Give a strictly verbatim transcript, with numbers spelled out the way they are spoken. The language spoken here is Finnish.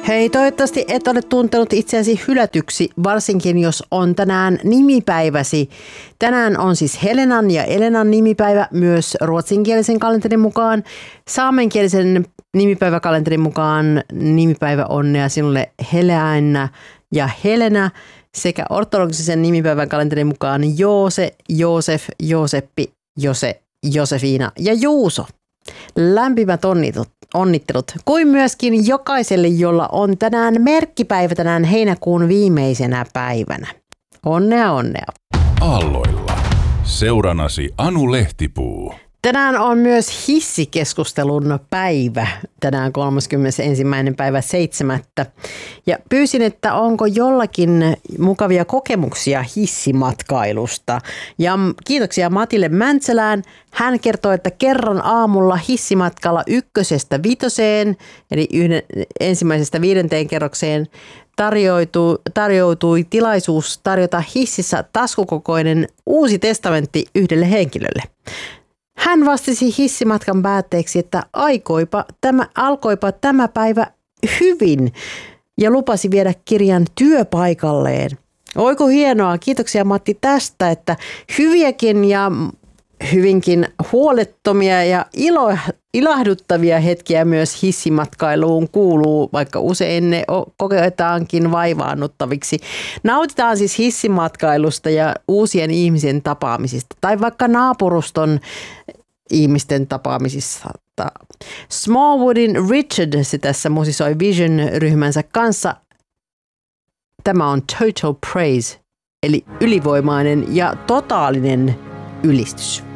Hei, toivottavasti et ole tuntenut itseäsi hylätyksi, varsinkin jos on tänään nimipäiväsi. Tänään on siis Helenan ja Elenan nimipäivä myös ruotsinkielisen kalenterin mukaan. Saamenkielisen nimipäiväkalenterin mukaan nimipäivä onnea sinulle Helena ja Helena sekä ortodoksisen nimipäivän kalenterin mukaan Joose, Joosef, Jooseppi, Jose, Josefiina ja Juuso. Lämpimät onnitut. Onnittelut, kuin myöskin jokaiselle, jolla on tänään merkkipäivä tänään heinäkuun viimeisenä päivänä. Onnea, onnea. Aalloilla. Seuranasi Anu Lehtipuu. Tänään on myös hissikeskustelun päivä, tänään kolmaskymmenesensimmäinen päivä seitsemättä. Ja pyysin, että onko jollakin mukavia kokemuksia hissimatkailusta. Ja kiitoksia Matille Mäntsälään. Hän kertoo, että kerran aamulla hissimatkalla ykkösestä vitoseen, eli yhden, ensimmäisestä viidenteen kerrokseen, tarjoutui, tarjoutui tilaisuus tarjota hississä taskukokoinen uusi testamentti yhdelle henkilölle. Hän vastasi hissimatkan päätteeksi, että aikoipa tämä, alkoipa tämä päivä hyvin ja lupasi viedä kirjan työpaikalleen. Oiko hienoa, kiitoksia Matti tästä, että hyviäkin ja hyvinkin huolettomia ja ilo, ilahduttavia hetkiä myös hissimatkailuun kuuluu, vaikka usein ne koketaankin vaivaannuttaviksi. Nautitaan siis hissimatkailusta ja uusien ihmisen tapaamisista tai vaikka naapuruston ihmisten tapaamisista. Smallwoodin Richard se tässä musisoi Vision-ryhmänsä kanssa. Tämä on Total Praise, eli ylivoimainen ja totaalinen ylistys.